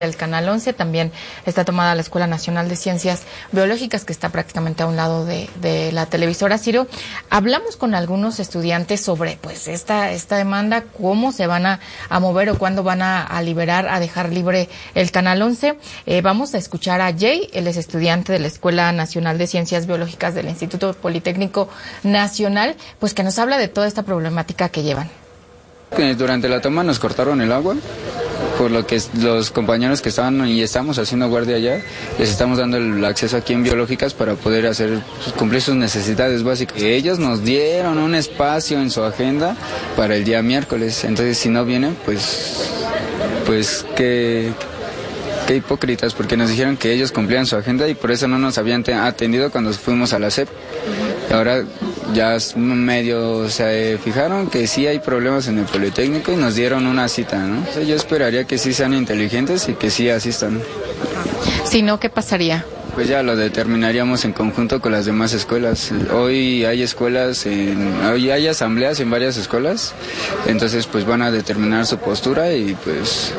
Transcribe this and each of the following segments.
del Canal 11, también está tomada la Escuela Nacional de Ciencias Biológicas, que está prácticamente a un lado de la televisora. Ciro, hablamos con algunos estudiantes sobre pues esta demanda, cómo se van a mover o cuándo van a liberar, a dejar libre el Canal 11. Vamos a escuchar a Jay, él es estudiante de la Escuela Nacional de Ciencias Biológicas del Instituto Politécnico Nacional, pues que nos habla de toda esta problemática que llevan. Durante la toma nos cortaron el agua, por lo que los compañeros que estaban y estamos haciendo guardia allá, les estamos dando el acceso aquí en Biológicas para poder cumplir sus necesidades básicas. Ellos nos dieron un espacio en su agenda para el día miércoles, entonces si no vienen, pues qué hipócritas, porque nos dijeron que ellos cumplían su agenda y por eso no nos habían atendido cuando fuimos a la SEP. Ahora ya medio se fijaron que sí hay problemas en el Politécnico y nos dieron una cita, ¿no? Yo esperaría que sí sean inteligentes y que sí asistan. Si no, ¿qué pasaría? Pues ya lo determinaríamos en conjunto con las demás escuelas. Hoy hay hoy hay asambleas en varias escuelas, entonces pues van a determinar su postura y pues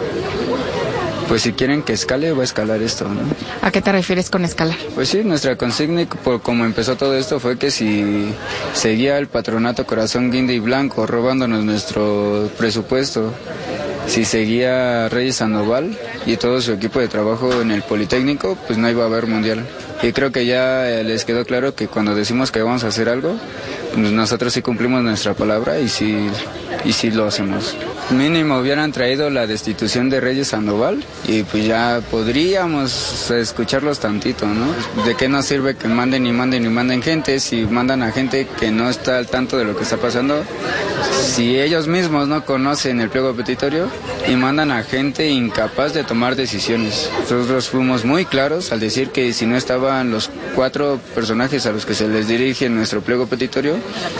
si quieren que escale, va a escalar esto, ¿no? ¿A qué te refieres con escalar? Pues sí, nuestra consigna, por como empezó todo esto, fue que si seguía el patronato Corazón Guinda y Blanco robándonos nuestro presupuesto, si seguía Reyes Sandoval y todo su equipo de trabajo en el Politécnico, pues no iba a haber mundial. Y creo que ya les quedó claro que cuando decimos que vamos a hacer algo, pues nosotros sí cumplimos nuestra palabra y sí lo hacemos. Mínimo hubieran traído la destitución de Reyes Sandoval y pues ya podríamos escucharlos tantito, ¿no? ¿De qué nos sirve que manden y manden y manden gente si mandan a gente que no está al tanto de lo que está pasando? Si ellos mismos no conocen el pliego petitorio y mandan a gente incapaz de tomar decisiones. Nosotros fuimos muy claros al decir que si no estaban los 4 personajes a los que se les dirige nuestro pliego petitorio,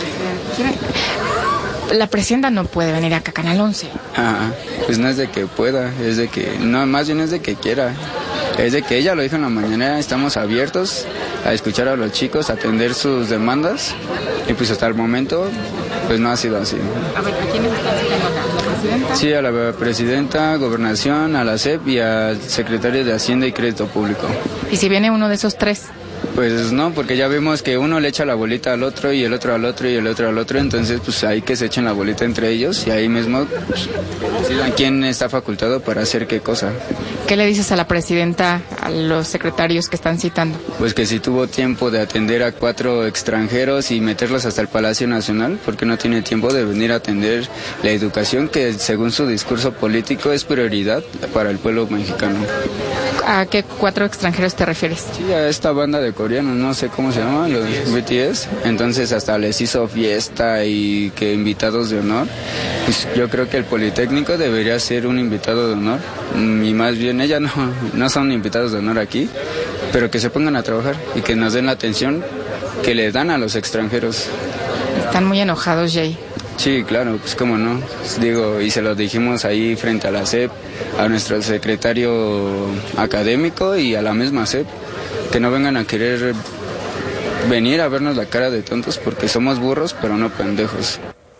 la presidenta no puede venir acá a Canal 11. Pues no es de que pueda, es de que, no, más bien es de que quiera. Es de que ella lo dijo en la mañana, estamos abiertos a escuchar a los chicos, a atender sus demandas, y pues hasta el momento, pues no ha sido así. A ver, ¿a quiénes están citando acá? ¿La presidenta? Sí, a la presidenta, Gobernación, a la SEP y al secretario de Hacienda y Crédito Público. ¿Y si viene uno de esos 3? Pues no, porque ya vimos que uno le echa la bolita al otro y el otro al otro y el otro al otro, entonces pues hay que se echen la bolita entre ellos y ahí mismo pues, decidan quién está facultado para hacer qué cosa. ¿Qué le dices a la presidenta, a los secretarios que están citando? Pues que si tuvo tiempo de atender a 4 extranjeros y meterlos hasta el Palacio Nacional, porque no tiene tiempo de venir a atender la educación que según su discurso político es prioridad para el pueblo mexicano. ¿A qué 4 extranjeros te refieres? Sí, a esta banda de coreanos, no sé cómo se llama, los BTS, entonces hasta les hizo fiesta y que invitados de honor. Pues yo creo que el Politécnico debería ser un invitado de honor, y más bien ellas no son invitados de honor aquí, pero que se pongan a trabajar y que nos den la atención que le dan a los extranjeros. Están muy enojados, Jay. Sí, claro, pues cómo no. Digo, y se lo dijimos ahí frente a la SEP, a nuestro secretario académico y a la misma SEP, que no vengan a querer venir a vernos la cara de tontos porque somos burros, pero no pendejos.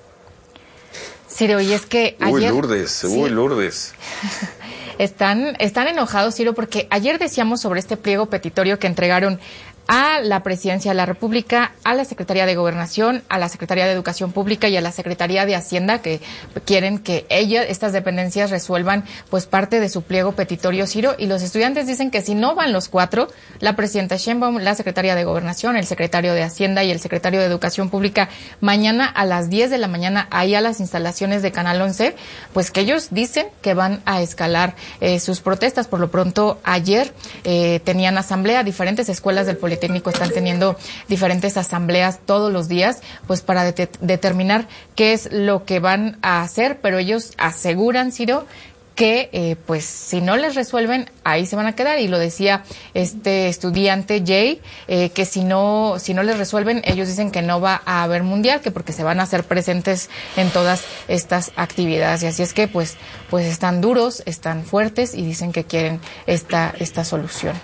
Ciro, y es que ayer... Lourdes. Están enojados, Ciro, porque ayer decíamos sobre este pliego petitorio que entregaron a la Presidencia de la República, a la Secretaría de Gobernación, a la Secretaría de Educación Pública y a la Secretaría de Hacienda, que quieren que estas dependencias resuelvan pues parte de su pliego petitorio, Ciro, y los estudiantes dicen que si no van los 4, la presidenta Sheinbaum, la Secretaría de Gobernación, el Secretario de Hacienda y el Secretario de Educación Pública, mañana a las 10 de la mañana, ahí a las instalaciones de Canal 11, pues que ellos dicen que van a escalar sus protestas. Por lo pronto, ayer tenían asamblea, diferentes escuelas del Politécnico están teniendo diferentes asambleas todos los días, pues para determinar qué es lo que van a hacer, pero ellos aseguran, Ciro, que pues si no les resuelven, ahí se van a quedar, y lo decía este estudiante Jay, que si no les resuelven, ellos dicen que no va a haber mundial, que porque se van a hacer presentes en todas estas actividades, y así es que pues están duros, están fuertes y dicen que quieren esta solución.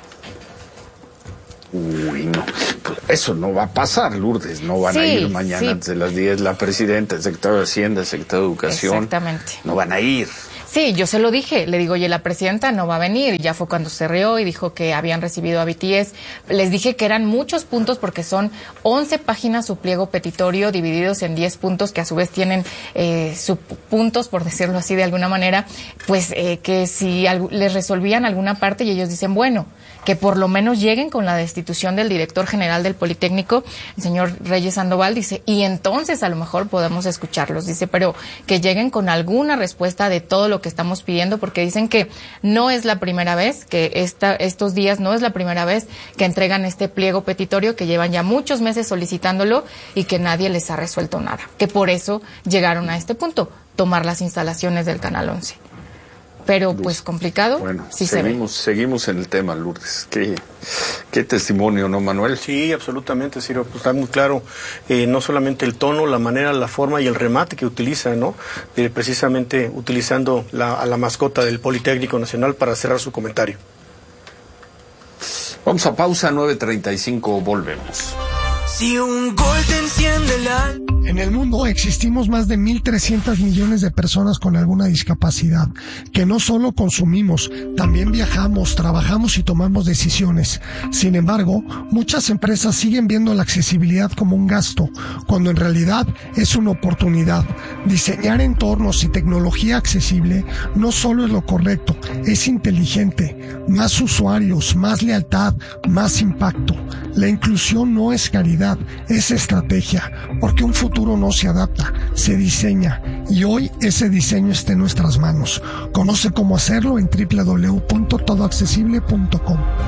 Uy, no, eso no va a pasar, Lourdes, no van a ir mañana antes de las 10 la presidenta, el secretario de Hacienda, el secretario de Educación. Exactamente. No van a ir. Sí, yo se lo dije, le digo, oye, la presidenta no va a venir, y ya fue cuando se rió y dijo que habían recibido a BTS. Les dije que eran muchos puntos porque son 11 páginas su pliego petitorio divididos en 10 puntos que a su vez tienen subpuntos, por decirlo así de alguna manera, pues que si les resolvían alguna parte y ellos dicen, bueno, que por lo menos lleguen con la destitución del director general del Politécnico, el señor Reyes Sandoval, dice, y entonces a lo mejor podemos escucharlos, dice, pero que lleguen con alguna respuesta de todo lo que estamos pidiendo, porque dicen que no es la primera vez, que estos días no es la primera vez que entregan este pliego petitorio, que llevan ya muchos meses solicitándolo y que nadie les ha resuelto nada, que por eso llegaron a este punto, tomar las instalaciones del Canal 11. Pero pues complicado. Bueno, sí seguimos en el tema, Lourdes. ¿Qué testimonio, no, Manuel? Sí, absolutamente, Ciro. Pues está muy claro, no solamente el tono, la manera, la forma y el remate que utiliza, ¿no? Precisamente utilizando a la mascota del Politécnico Nacional para cerrar su comentario. Vamos a pausa, 9:35, volvemos. Si un gol te enciende la... En el mundo existimos más de 1.300 millones de personas con alguna discapacidad, que no solo consumimos, también viajamos, trabajamos y tomamos decisiones. Sin embargo, muchas empresas siguen viendo la accesibilidad como un gasto, cuando en realidad es una oportunidad. Diseñar entornos y tecnología accesible no solo es lo correcto, es inteligente. Más usuarios, más lealtad, más impacto. La inclusión no es caridad, es estrategia, porque un futuro no se adapta, se diseña, y hoy ese diseño está en nuestras manos. Conoce cómo hacerlo en www.todoaccesible.com.